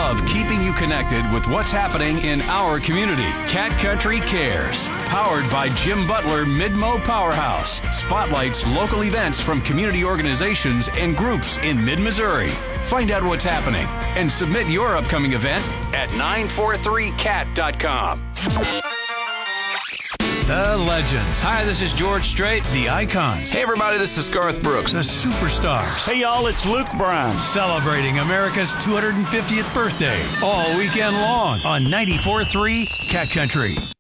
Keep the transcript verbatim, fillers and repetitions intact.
love keeping you connected with what's happening in our community. Cat Country Cares, powered by Jim Butler Mid-Mo Powerhouse, spotlights local events from community organizations and groups in mid-Missouri. Find out what's happening and submit your upcoming event at nine four three cat dot com. The legends. Hi, this is George Strait. The icons. Hey, everybody, this is Garth Brooks. The superstars. Hey, y'all, it's Luke Bryan. Celebrating America's two hundred fiftieth birthday all weekend long on ninety-four point three Cat Country.